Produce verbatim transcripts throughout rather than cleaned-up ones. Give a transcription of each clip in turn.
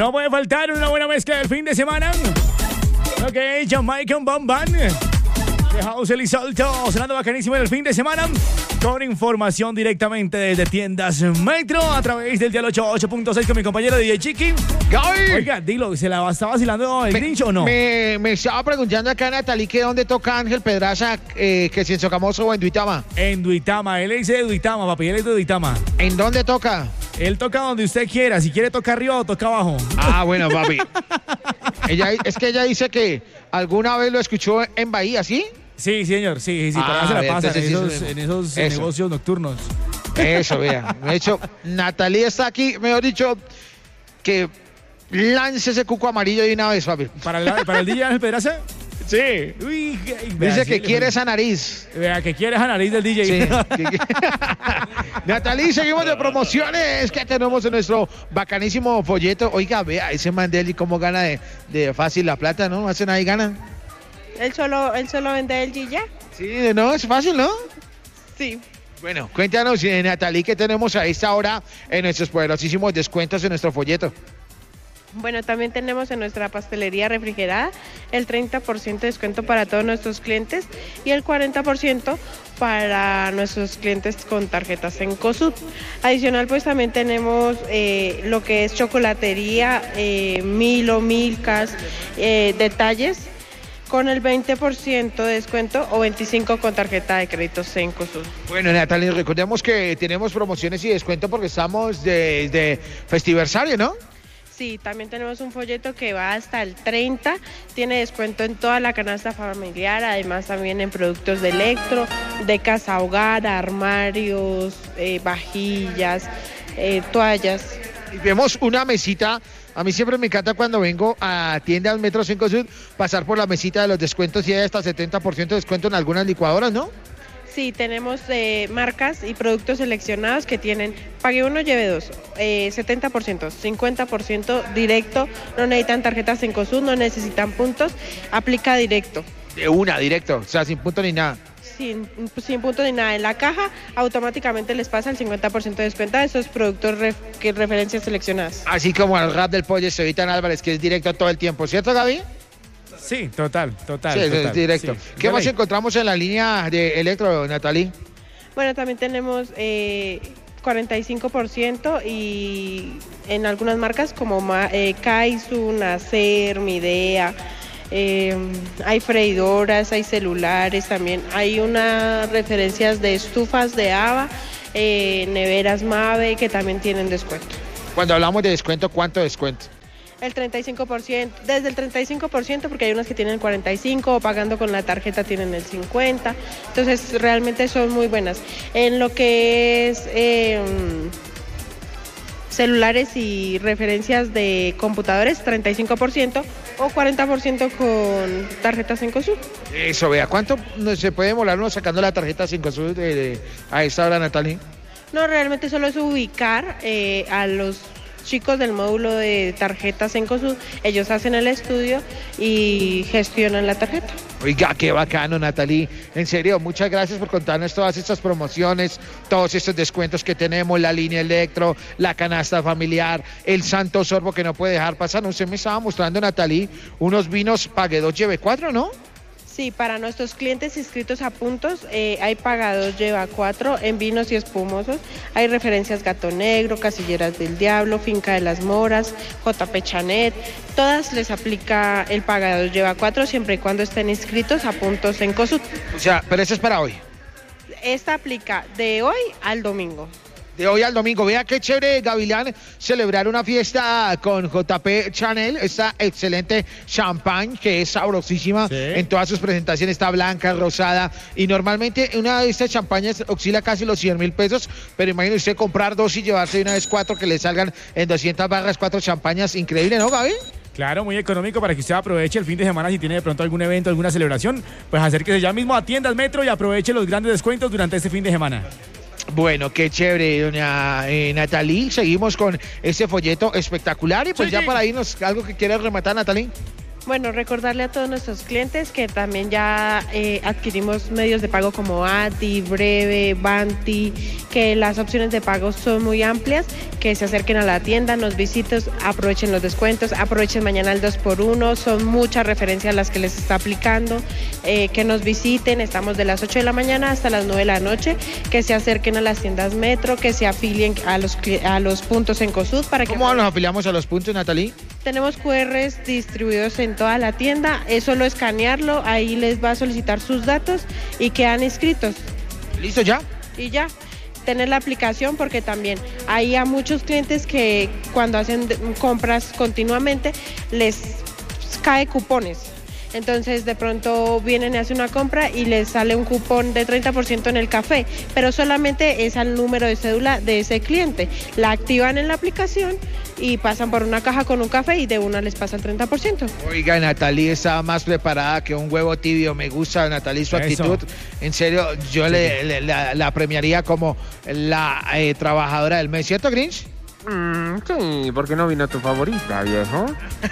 No puede faltar una buena mezcla del fin de semana. Ok, Jamaican Bam Bam. De House El Salto, sonando bacanísimo en el fin de semana. Con información directamente desde tiendas Metro a través del dial ochenta y ocho punto seis con mi compañero D J Chiqui. Gaby. Oiga, dilo, ¿se la está vacilando el Me- Grinch o no? Me, me estaba preguntando acá Natalie que dónde toca Ángel Pedraza, eh, que si en Sogamoso o en Duitama. En Duitama, él es de Duitama, papi, él es de Duitama. ¿En dónde toca? Él toca donde usted quiera, si quiere toca arriba o toca abajo. Ah, bueno, papi. ella, es que ella dice que alguna vez lo escuchó en Bahía, ¿sí? Sí, señor, sí, sí, Ah, por ahí se la vea, pasa en entonces sí, esos, eso en esos Eso. negocios nocturnos. Eso, vea. De hecho, Natalie está aquí, mejor dicho, que lance ese cuco amarillo de una vez, papi. ¿Para el, para el D J Ángel Pedraza? Sí. Uy, vea, Dice sí, que le- quiere esa nariz. Vea, que quiere esa nariz del D J. Sí. que- que- Natalie, seguimos de promociones que tenemos en nuestro bacanísimo folleto. Oiga, vea, ese Mandeli cómo gana de, de fácil la plata, ¿no? Hacen ahí gana. ¿Él solo, él solo vende el G ya? Sí, no, es fácil, ¿no? Sí. Bueno, cuéntanos, eh, Natalie, ¿qué tenemos a esta hora en nuestros poderosísimos descuentos en nuestro folleto? Bueno, también tenemos en nuestra pastelería refrigerada el treinta por ciento de descuento para todos nuestros clientes y el cuarenta por ciento para nuestros clientes con tarjetas en COSUD. Adicional, pues también tenemos eh, lo que es chocolatería, eh, Milo, Milkas, eh, detalles con el veinte por ciento de descuento o veinticinco por ciento con tarjeta de créditos en COSUD. Bueno, Natalie, recordemos que tenemos promociones y descuento porque estamos de, de festiversario, ¿no? Sí, también tenemos un folleto que va hasta el treinta, tiene descuento en toda la canasta familiar, además también en productos de electro, de casa hogar, armarios, eh, vajillas, eh, toallas. Y vemos una mesita. A mí siempre me encanta cuando vengo a tiendas Metro cinco Sud pasar por la mesita de los descuentos y hay hasta setenta por ciento de descuento en algunas licuadoras, ¿no? Sí, tenemos eh, marcas y productos seleccionados que tienen pague uno, lleve dos, eh, setenta por ciento, cincuenta por ciento directo, no necesitan tarjetas en COSUD, no necesitan puntos, aplica directo. De una, directo, o sea, sin punto ni nada. Sin, sin punto ni nada. En la caja automáticamente les pasa el cincuenta por ciento de descuento a esos productos ref, que referencias seleccionadas. Así como al rap del pollo Estevitan Álvarez, que es directo todo el tiempo, ¿cierto, Gaby? Sí, total, total. Sí, total, es directo. sí. ¿Qué Dale. más encontramos en la línea de electro, Natalie? Bueno, también tenemos eh, cuarenta y cinco por ciento y en algunas marcas como Ma- eh, Kaizu, Nacer, Midea. Eh, hay freidoras, hay celulares también, hay unas referencias de estufas de Ava, eh, neveras Mave que también tienen descuento. Cuando hablamos de descuento, ¿cuánto descuento? El treinta y cinco por ciento, desde el treinta y cinco por ciento porque hay unas que tienen el cuarenta y cinco por ciento o pagando con la tarjeta tienen el cincuenta por ciento, entonces realmente son muy buenas. En lo que es eh, celulares y referencias de computadores, treinta y cinco por ciento o cuarenta por ciento con tarjetas en COSUD. Eso, vea, ¿cuánto no se puede demorar uno sacando la tarjeta sin consumo de, de- a esta hora, Natalie? No, realmente solo es ubicar eh, a los chicos del módulo de tarjetas en COSUD, ellos hacen el estudio y gestionan la tarjeta. Oiga, qué bacano, Natalie. En serio, muchas gracias por contarnos todas estas promociones, todos estos descuentos que tenemos, la línea electro, la canasta familiar, el santo sorbo que no puede dejar pasar. Usted me estaba mostrando, Natalie, unos vinos pague dos, lleve cuatro, ¿no? Sí, para nuestros clientes inscritos a puntos eh, hay pagados lleva cuatro en vinos y espumosos. Hay referencias Gato Negro, Casilleras del Diablo, Finca de las Moras, J P Chanet. Todas les aplica el pagados lleva cuatro siempre y cuando estén inscritos a puntos en COSUD. O sea, pero eso es para hoy. Esta aplica de hoy al domingo. De hoy al domingo. Vea qué chévere, Gavilán, celebrar una fiesta con J P Chanel, esta excelente champagne que es sabrosísima. Sí. En todas sus presentaciones está blanca, rosada, y normalmente una de estas champañas oscila casi los cien mil pesos, pero imagine usted comprar dos y llevarse de una vez cuatro que le salgan en doscientas barras, cuatro champañas. Increíble, ¿no, Gaby? Claro, muy económico para que usted aproveche el fin de semana si tiene de pronto algún evento, alguna celebración, pues acérquese ya mismo a tiendas Metro y aproveche los grandes descuentos durante este fin de semana. Bueno, qué chévere, doña eh, Natalie. Seguimos con este folleto espectacular y pues Sí, ya sí. para irnos, algo que quieras rematar, Natalie. Bueno, recordarle a todos nuestros clientes que también ya eh, adquirimos medios de pago como Ati, Breve, Banti, que las opciones de pago son muy amplias, que se acerquen a la tienda, nos visiten, aprovechen los descuentos, aprovechen mañana el dos por uno, son muchas referencias las que les está aplicando, eh, que nos visiten, estamos de las ocho de la mañana hasta las nueve de la noche, que se acerquen a las tiendas Metro, que se afilien a los, a los puntos en COSUD para que... ¿Cómo nos afiliamos a los puntos, Natalie? Tenemos cu erres distribuidos en toda la tienda, es solo escanearlo, ahí les va a solicitar sus datos y quedan inscritos. ¿Listo ya? Y ya, tener la aplicación porque también hay a muchos clientes que cuando hacen compras continuamente les cae cupones. Entonces de pronto vienen y hacen una compra y les sale un cupón de treinta por ciento en el café, pero solamente es al número de cédula de ese cliente. La activan en la aplicación y pasan por una caja con un café y de una les pasa el treinta por ciento. Oiga, Natalie está más preparada que un huevo tibio. Me gusta, Natalie, su Eso. actitud. En serio, yo sí. le, le la, la premiaría como la eh, trabajadora del mes. ¿Cierto, Grinch? Mm, sí, porque no vino tu favorita, viejo.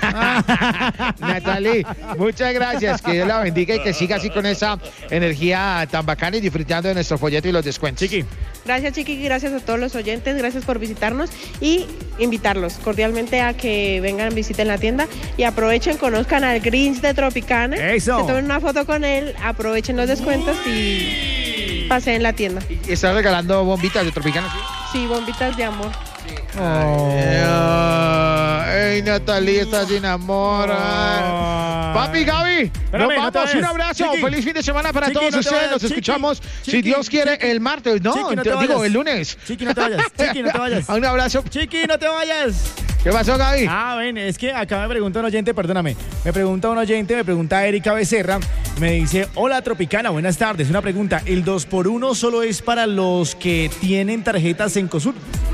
Natalie, muchas gracias. Que Dios la bendiga y que siga así con esa energía tan bacana y disfrutando de nuestro folleto y los descuentos. Chiqui. Gracias, Chiqui, gracias a todos los oyentes, gracias por visitarnos y invitarlos cordialmente a que vengan, visiten la tienda y aprovechen, conozcan al Grinch de Tropicana. Eso. Se tomen una foto con él, aprovechen los descuentos y pasen la tienda. ¿Y está regalando bombitas de Tropicana? ¿Sí? Sí, bombitas de amor. Oh. Ay, ay, Natalie está sin amor. Oh. Papi, Gaby, Espérame, nos no te vamos. vayas. Un abrazo. Chiqui. Feliz fin de semana para Chiqui, todos no te ustedes. vayas. Nos Chiqui, escuchamos, si Chiqui, Dios quiere, Chiqui. el martes. No, Chiqui, no te te digo, vayas. el lunes. Chiqui, no te vayas. Chiqui, no te vayas. Un abrazo. Chiqui, no te vayas. ¿Qué pasó, Gaby? Ah, ven, es que acá me pregunta un oyente, perdóname, me pregunta un oyente, me pregunta Erika Becerra, me dice, hola Tropicana, buenas tardes, una pregunta, ¿el dos por uno solo es para los que tienen tarjetas en COSUD?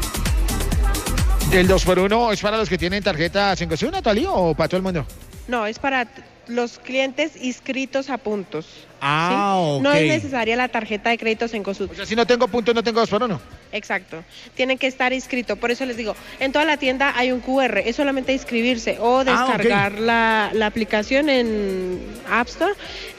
¿El dos por uno es para los que tienen tarjetas en COSUD, Natalie, o para todo el mundo? No, es para t- los clientes inscritos a puntos. Ah, ¿sí? ok. No es necesaria la tarjeta de créditos en COSUD. O sea, si no tengo puntos, no tengo dos por uno. Exacto. Tienen que estar inscritos. Por eso les digo, en toda la tienda hay un cu erre. Es solamente inscribirse o descargar Ah, okay. la, la aplicación en App Store,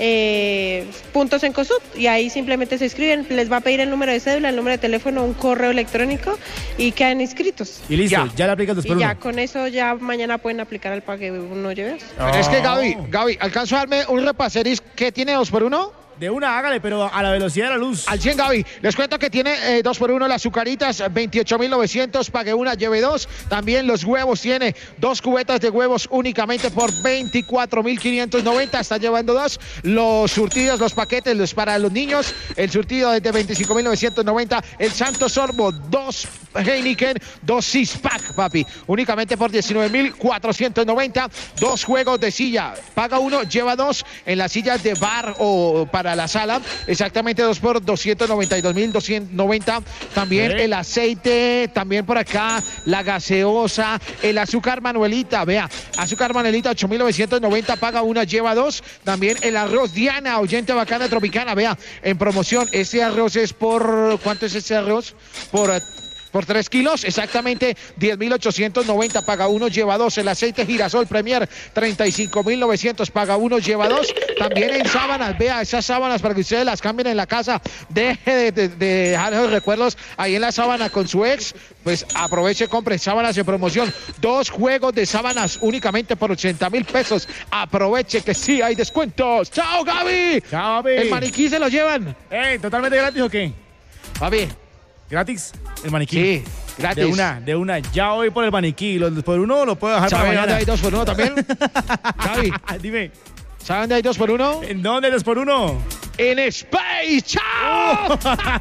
eh, puntos en COSUD. Y ahí simplemente se inscriben. Les va a pedir el número de cédula, el número de teléfono, un correo electrónico y quedan inscritos. Y listo, Ya. ya, le aplicas dos Y por uno. ya con eso ya mañana pueden aplicar el pague uno lleves. Pero es que, Oh. Gaby, Gaby, ¿alcanzo a darme un repaseris que tiene dos por uno? De una, hágale, pero a la velocidad de la luz. Al cien, Gaby. Les cuento que tiene eh, dos por uno las azucaritas, veintiocho mil novecientos, pague una, lleve dos. También los huevos, tiene dos cubetas de huevos únicamente por veinticuatro mil quinientos noventa. Está llevando dos. Los surtidos, los paquetes los para los niños. El surtido es de veinticinco mil novecientos noventa. El Santo Sorbo, dos Heineken, dos six-pack, papi. Únicamente por diecinueve mil cuatrocientos noventa. Dos juegos de silla. Paga uno, lleva dos en las sillas de bar o para la sala, exactamente dos por doscientos noventa y dos mil doscientos noventa. También ¿Eh? el aceite, también por acá la gaseosa, el azúcar Manuelita, vea, azúcar Manuelita ocho mil novecientos noventa, paga una, lleva dos. También el arroz Diana, oyente bacana Tropicana, vea, en promoción, este arroz es por, ¿cuánto es este arroz? Por Por tres kilos, exactamente diez mil ochocientos noventa, paga uno, lleva dos. El aceite Girasol Premier, treinta y cinco mil novecientos, paga uno, lleva dos. También en sábanas, vea, esas sábanas para que ustedes las cambien en la casa. Deje de, de, de dejar esos recuerdos ahí en la sábana con su ex. Pues aproveche, compre sábanas de promoción. Dos juegos de sábanas únicamente por ochenta mil pesos. Aproveche que sí hay descuentos. ¡Chao, Gaby! Chao, Gaby. El maniquí se lo llevan. Ey, ¿totalmente gratis o qué? Papi. ¿Gratis? El maniquí. Sí, gratis. De una, de una. Ya voy por el maniquí. Los dos por uno lo puedo dejar para ¿Sabe dónde mañana. hay dos por uno también? Gaby, Dime, ¿sabe dónde hay dos por uno? ¿en dónde dos por uno? En Space. ¡Chao!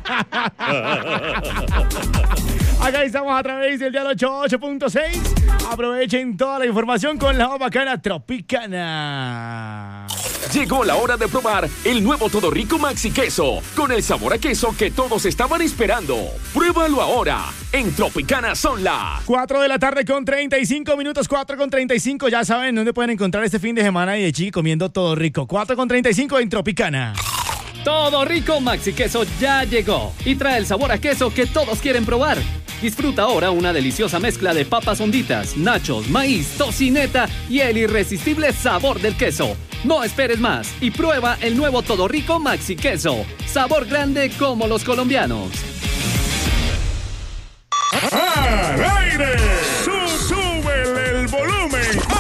Acá estamos a través del dial ochenta y ocho punto seis. Aprovechen toda la información con la bacana Tropicana. Llegó la hora de probar el nuevo Todo Rico Maxi Queso, con el sabor a queso que todos estaban esperando. Pruébalo ahora en Tropicana son las cuatro de la tarde con treinta y cinco minutos, cuatro con treinta y cinco. Ya saben dónde pueden encontrar este fin de semana y de Chiqui comiendo Todo Rico. cuatro con treinta y cinco en Tropicana. Todo Rico Maxi Queso ya llegó y trae el sabor a queso que todos quieren probar. Disfruta ahora una deliciosa mezcla de papas honditas, nachos, maíz, tocineta y el irresistible sabor del queso. No esperes más y prueba el nuevo Todo Rico Maxi Queso. Sabor grande como los colombianos. ¡Al aire!